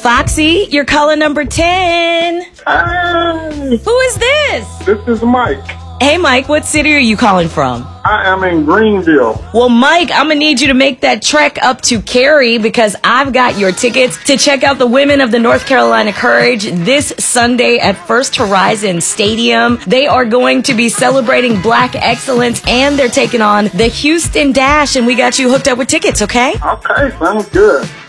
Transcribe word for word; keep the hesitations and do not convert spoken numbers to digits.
Foxy, you're caller number ten. Hey, Who is this? this is Mike. Hey, Mike, what city are you calling from? I am in Greenville. Well, Mike, I'm going to need you to make that trek up to Cary because I've got your tickets to check out the women of the North Carolina Courage this Sunday at First Horizon Stadium. They are going to be celebrating Black excellence and they're taking on the Houston Dash, and we got you hooked up with tickets, okay? Okay, sounds good.